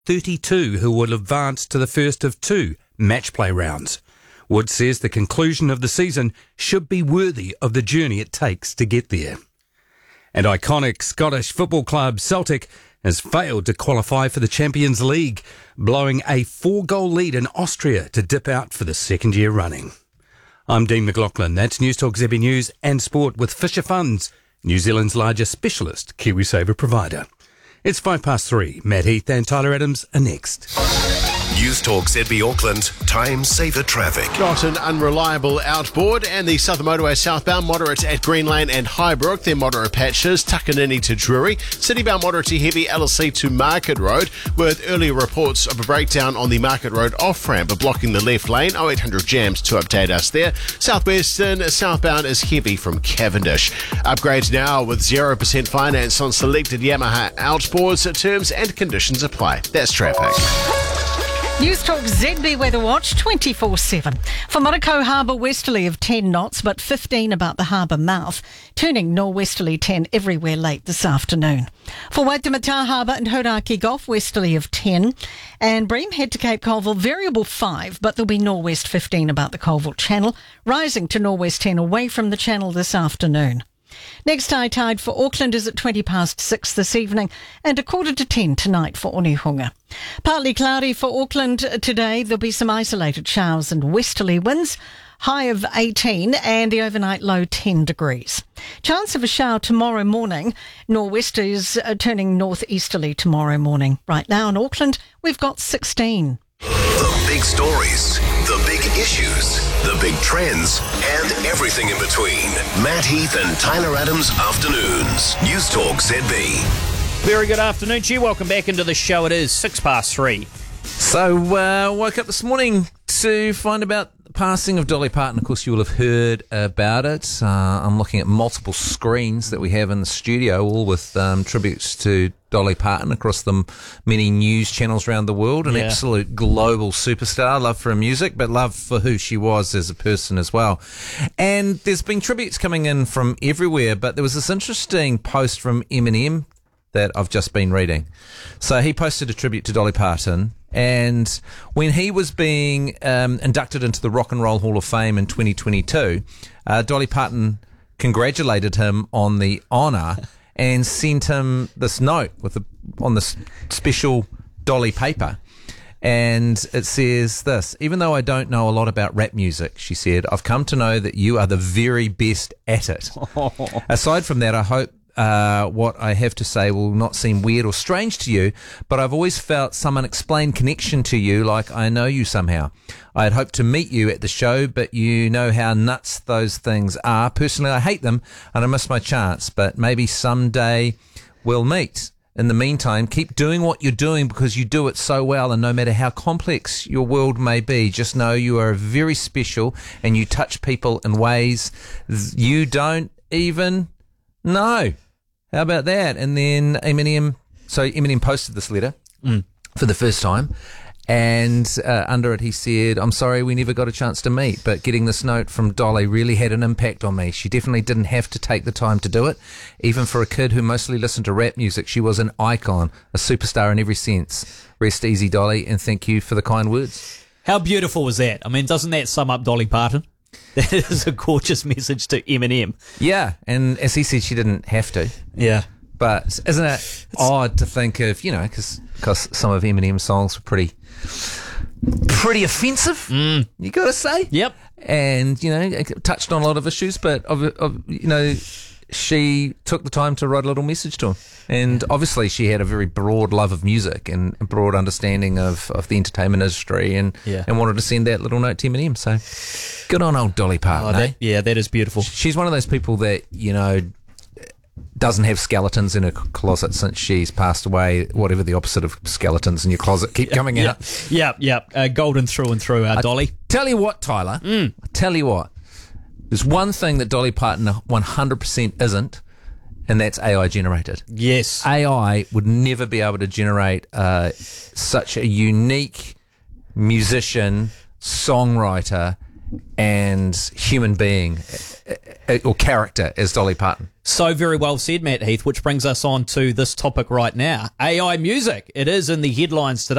32 who will advance to the first of 2 match play rounds. Wood says the conclusion of the season should be worthy of the journey it takes to get there. And iconic Scottish football club Celtic has failed to qualify for the Champions League, blowing a 4-goal lead in Austria to dip out for the second year running. I'm Dean McLaughlin. That's Newstalk ZB News and Sport with Fisher Funds, New Zealand's largest specialist KiwiSaver provider. It's 3:05. Matt Heath and Tyler Adams are next. Newstalk ZB Auckland, time saver traffic. Got an unreliable outboard and the Southern Motorway southbound moderate at Green Lane and Highbrook. They're moderate patches, Takanini to Drury. Citybound moderate to heavy LSC to Market Road with earlier reports of a breakdown on the Market Road off-ramp blocking the left lane. 0800 jams to update us there. Southwestern southbound is heavy from Cavendish. Upgrades now with 0% finance on selected Yamaha outboards. Terms and conditions apply. That's traffic. Newstalk ZB Weather Watch 24/7. For Manukau Harbour, westerly of 10 knots, but 15 about the harbour mouth, turning norwesterly 10 everywhere late this afternoon. For Waitemata Harbour and Hauraki Gulf, westerly of 10, and Bream head to Cape Colville, variable 5, but there'll be northwest 15 about the Colville Channel, rising to northwest 10 away from the Channel this afternoon. Next high tide for Auckland is at 6:20 this evening and 9:45 tonight for Onehunga. Partly cloudy for Auckland today. There'll be some isolated showers and westerly winds. High of 18 and the overnight low 10 degrees. Chance of a shower tomorrow morning. Northwest is turning northeasterly tomorrow morning. Right now in Auckland, we've got 16. The big stories, the big issues, the big trends, and everything in between. Matt Heath and Tyler Adams Afternoons. Newstalk ZB. Very good afternoon to you. Welcome back into the show. It is 3:06. So, woke up this morning to find about the passing of Dolly Parton. Of course, you will have heard about it. I'm looking at multiple screens that we have in the studio, all with tributes to Dolly Parton across the many news channels around the world. An absolute global superstar. Love for her music, but love for who she was as a person as well. And there's been tributes coming in from everywhere, but there was this interesting post from Eminem that I've just been reading. So he posted a tribute to Dolly Parton, and when he was being inducted into the Rock and Roll Hall of Fame in 2022, Dolly Parton congratulated him on the honour and sent him this note on this special Dolly paper. And it says this: "Even though I don't know a lot about rap music," she said, "I've come to know that you are the very best at it. Aside from that, I hope what I have to say will not seem weird or strange to you, but I've always felt some unexplained connection to you, like I know you somehow. I had hoped to meet you at the show, but you know how nuts those things are. Personally, I hate them, and I missed my chance, but maybe someday we'll meet. In the meantime, keep doing what you're doing because you do it so well, and no matter how complex your world may be, just know you are very special, and you touch people in ways you don't even know." How about that? And then Eminem posted this letter for the first time, and under it he said, "I'm sorry we never got a chance to meet, but getting this note from Dolly really had an impact on me. She definitely didn't have to take the time to do it. Even for a kid who mostly listened to rap music, she was an icon, a superstar in every sense. Rest easy, Dolly, and thank you for the kind words." How beautiful was that? I mean, doesn't that sum up Dolly Parton? That is a gorgeous message to Eminem. Yeah, and as he said, she didn't have to. Yeah. But isn't it odd to think of, because some of Eminem's songs were pretty offensive, you got to say. Yep. And, it touched on a lot of issues, but, she took the time to write a little message to him. And obviously she had a very broad love of music and a broad understanding of the entertainment industry and wanted to send that little note to Eminem. So good on old Dolly Parton. That is beautiful. She's one of those people that, doesn't have skeletons in her closet since she's passed away. Whatever the opposite of skeletons in your closet keep coming out. Yep. Golden through and through, Dolly. Tell you what, Tyler. I tell you what. There's one thing that Dolly Parton 100% isn't, and that's AI generated. Yes. AI would never be able to generate such a unique musician, songwriter, and human being or character as Dolly Parton. So very well said, Matt Heath, which brings us on to this topic right now. AI music. It is in the headlines today.